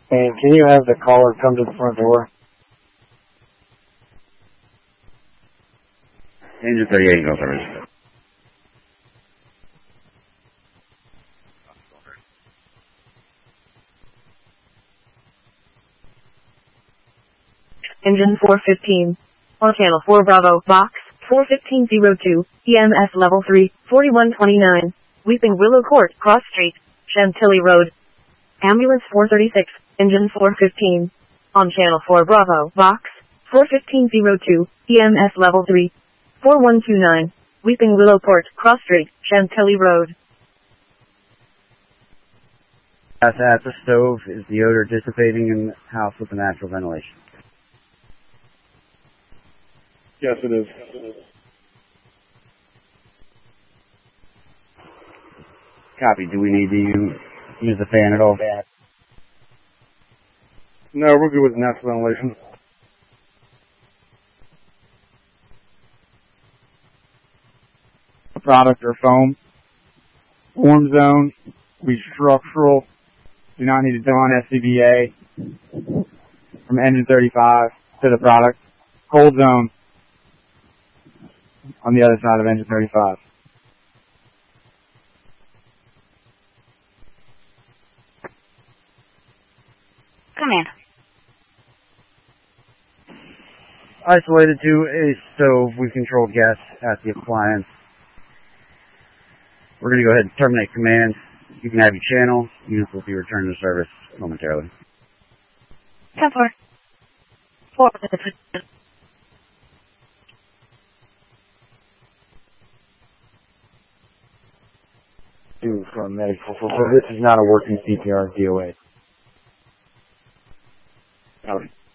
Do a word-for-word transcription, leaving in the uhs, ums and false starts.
And can you have the caller come to the front door? Engine thirty-eight, go service. Engine four fifteen. On channel four Bravo, box, four fifteen oh two, E M S level three, forty-one twenty-nine, Weeping Willow Court, Cross Street, Chantilly Road. Ambulance four thirty-six, engine four fifteen. On channel four Bravo, box, four fifteen oh two, E M S level three, forty-one twenty-nine, Weeping Willow Court, Cross Street, Chantilly Road. At the stove, is the odor dissipating in the house with the natural ventilation? Yes, it is. Copy. Do we need to use the fan at all? No, we're good with natural ventilation. Product or foam. Warm zone. We structural. Do not need to do on S C B A from engine thirty-five to the product. Cold zone on the other side of engine thirty-five. Command. Isolated to a stove. We've controlled gas at the appliance. We're going to go ahead and terminate command. You can have your channel. Units will be returned to service momentarily. ten four. four. Two from medical. This is not a working C P R D O A. Out.